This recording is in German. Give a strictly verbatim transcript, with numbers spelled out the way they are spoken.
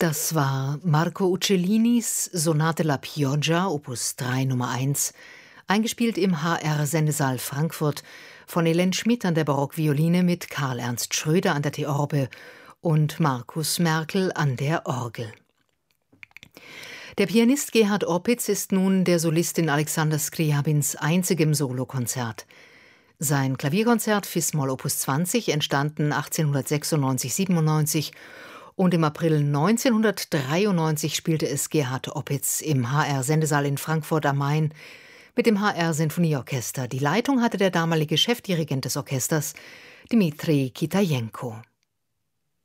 Das war Marco Uccellinis Sonate La Pioggia, Opus drei Nummer eins, eingespielt im H R-Sendesaal Frankfurt von Helene Schmidt an der Barockvioline mit Karl Ernst Schröder an der Theorbe und Markus Merkel an der Orgel. Der Pianist Gerhard Opitz ist nun der Solist in Alexander Scriabins einzigem Solokonzert. Sein Klavierkonzert Fis-Moll Opus zwanzig, entstanden achtzehnhundertsechsundneunzig siebenundneunzig, und im April neunzehnhundertdreiundneunzig spielte es Gerhard Opitz im H R-Sendesaal in Frankfurt am Main mit dem H R-Sinfonieorchester. Die Leitung hatte der damalige Chefdirigent des Orchesters, Dmitri Kitajenko.